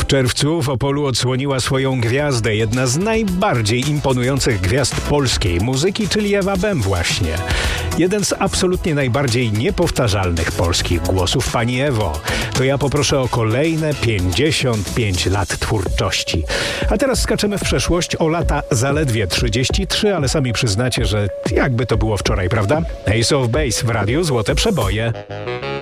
W czerwcu w Opolu odsłoniła swoją gwiazdę, jedna z najbardziej imponujących gwiazd polskiej muzyki, czyli Ewa Bem właśnie. Jeden z absolutnie najbardziej niepowtarzalnych polskich głosów. Pani Ewo, to ja poproszę o kolejne 55 lat twórczości. A teraz skaczemy w przeszłość o lata zaledwie 33, ale sami przyznacie, że jakby to było wczoraj, prawda? Ace of Base w radiu Złote Przeboje.